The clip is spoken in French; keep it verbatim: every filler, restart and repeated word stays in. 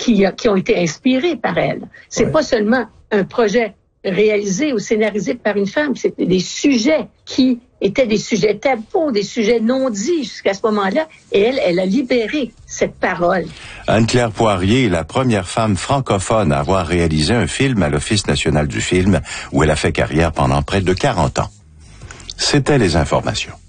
qui, qui ont été inspirés par elle. C'est ouais. pas seulement un projet réalisé ou scénarisé par une femme, c'était des sujets qui étaient des sujets tabous, des sujets non dits jusqu'à ce moment-là, et elle, elle a libéré cette parole. Anne-Claire Poirier est la première femme francophone à avoir réalisé un film à l'Office national du film, où elle a fait carrière pendant près de quarante ans. C'était les informations.